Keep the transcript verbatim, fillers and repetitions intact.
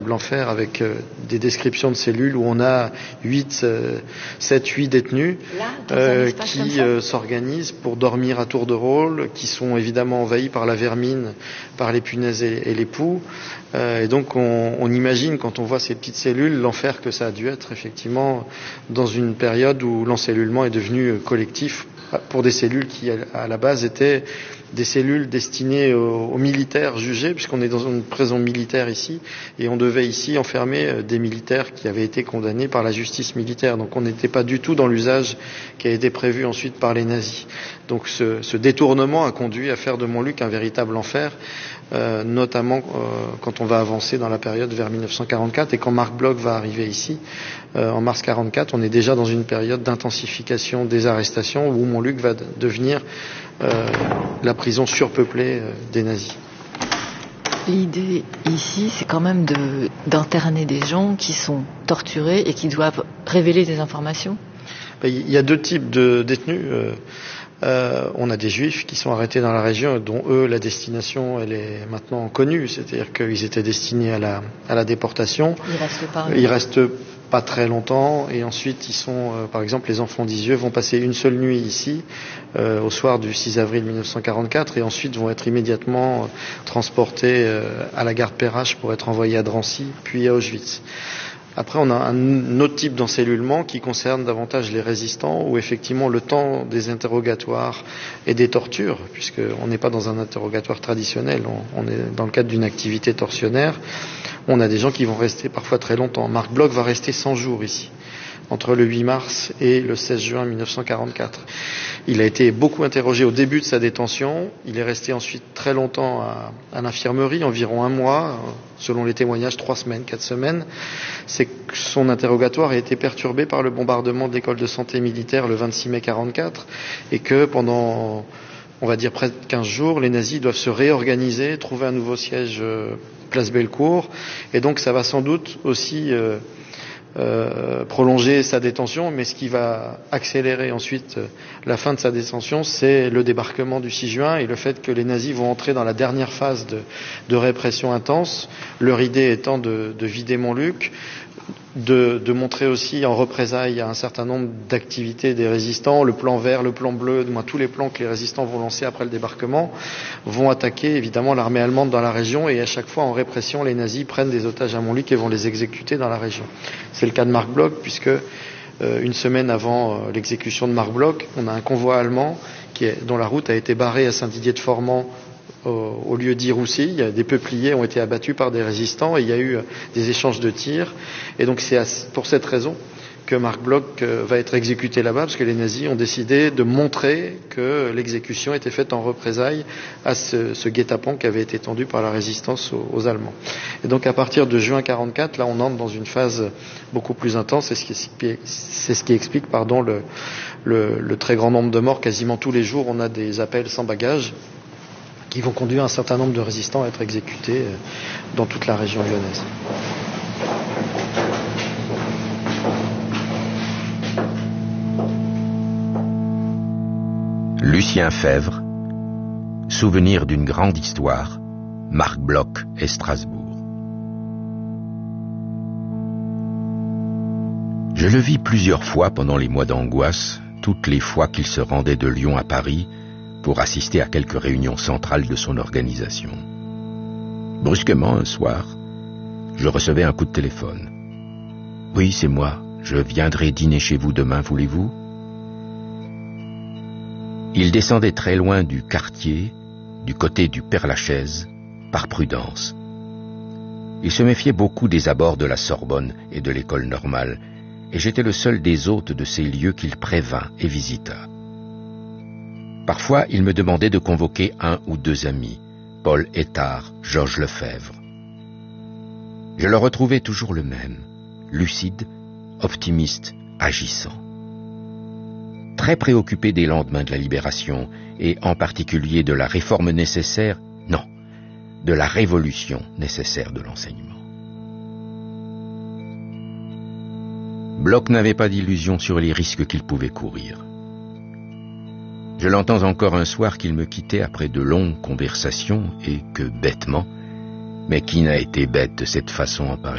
L'enfer avec euh, des descriptions de cellules où on a huit, sept, huit détenus euh, qui euh, s'organisent pour dormir à tour de rôle, qui sont évidemment envahis par la vermine, par les punaises et, et les poux. Euh, et donc on, on imagine, quand on voit ces petites cellules, l'enfer que ça a dû être effectivement dans une période où l'encellulement est devenu collectif pour des cellules qui à la base étaient des cellules destinées aux, aux militaires jugés, puisqu'on est dans une prison militaire ici, et on devait ici enfermer des militaires qui avaient été condamnés par la justice militaire. Donc on n'était pas du tout dans l'usage qui a été prévu ensuite par les nazis. Donc ce, ce détournement a conduit à faire de Montluc un véritable enfer, euh, notamment euh, quand on va avancer dans la période vers mille neuf cent quarante-quatre, et quand Marc Bloch va arriver ici, euh, en mars quarante-quatre, on est déjà dans une période d'intensification des arrestations où Montluc va de, devenir euh, la prison surpeuplée euh, des nazis. L'idée ici, c'est quand même de, d'interner des gens qui sont torturés et qui doivent révéler des informations. Il y a deux types de détenus. Euh, euh, on a des juifs qui sont arrêtés dans la région, dont eux, la destination, elle est maintenant connue. C'est-à-dire qu'ils étaient destinés à la, à la déportation. Ils restent pas. Ils restent pas très longtemps, et ensuite ils sont, euh, par exemple, les enfants d'Isieux vont passer une seule nuit ici, euh, au soir du six avril mille neuf cent quarante-quatre, et ensuite vont être immédiatement euh, transportés euh, à la gare Perrache pour être envoyés à Drancy, puis à Auschwitz. Après, on a un autre type d'encellulement qui concerne davantage les résistants, où effectivement le temps des interrogatoires et des tortures, puisqu'on n'est pas dans un interrogatoire traditionnel, on, on est dans le cadre d'une activité tortionnaire, on a des gens qui vont rester parfois très longtemps. Marc Bloch va rester cent jours ici, entre le huit mars et le seize juin mille neuf cent quarante-quatre. Il a été beaucoup interrogé au début de sa détention. Il est resté ensuite très longtemps à, à l'infirmerie, environ un mois, selon les témoignages, trois semaines, quatre semaines. C'est que son interrogatoire a été perturbé par le bombardement de l'école de santé militaire le vingt-six mai quarante-quatre, et que pendant, on va dire, près de quinze jours, les nazis doivent se réorganiser, trouver un nouveau siège euh, place Bellecour, et donc ça va sans doute aussi euh, Euh, prolonger sa détention, mais ce qui va accélérer ensuite euh, la fin de sa détention, c'est le débarquement du six juin et le fait que les nazis vont entrer dans la dernière phase de, de répression intense, leur idée étant de, de vider Montluc, de, de montrer aussi en représailles un certain nombre d'activités des résistants, le plan vert, le plan bleu, du moins tous les plans que les résistants vont lancer après le débarquement, vont attaquer évidemment l'armée allemande dans la région, et à chaque fois en répression, les nazis prennent des otages à Montluc et vont les exécuter dans la région. C'est le cas de Marc Bloch, puisque euh, une semaine avant euh, l'exécution de Marc Bloch, on a un convoi allemand qui est, dont la route a été barrée à Saint-Didier-de-Formans au, au lieu dit Roussy. Des peupliers ont été abattus par des résistants et il y a eu euh, des échanges de tirs. Et donc c'est à, pour cette raison que Marc Bloch euh, va être exécuté là-bas, parce que les nazis ont décidé de montrer que l'exécution était faite en représailles à ce, ce guet-apens qui avait été tendu par la résistance aux, aux Allemands. Et donc à partir de juin quarante-quatre, là on entre dans une phase beaucoup plus intense, c'est ce qui, c'est ce qui explique pardon, le, le, le très grand nombre de morts. Quasiment tous les jours on a des appels sans bagages qui vont conduire un certain nombre de résistants à être exécutés dans toute la région lyonnaise. Lucien Febvre, Souvenir d'une grande histoire, Marc Bloch et Strasbourg. Je le vis plusieurs fois pendant les mois d'angoisse, toutes les fois qu'il se rendait de Lyon à Paris pour assister à quelques réunions centrales de son organisation. Brusquement, un soir, je recevais un coup de téléphone. « Oui, c'est moi, je viendrai dîner chez vous demain, voulez-vous » Il descendait très loin du quartier, du côté du Père-Lachaise, par prudence. Il se méfiait beaucoup des abords de la Sorbonne et de l'école normale, et j'étais le seul des hôtes de ces lieux qu'il prévint et visita. Parfois, il me demandait de convoquer un ou deux amis, Paul Ettard, Georges Lefebvre. Je le retrouvais toujours le même, lucide, optimiste, agissant. Très préoccupé des lendemains de la libération, et en particulier de la réforme nécessaire, non, de la révolution nécessaire de l'enseignement. Bloch n'avait pas d'illusion sur les risques qu'il pouvait courir. Je l'entends encore un soir qu'il me quittait après de longues conversations et que, bêtement, mais qui n'a été bête de cette façon en pareille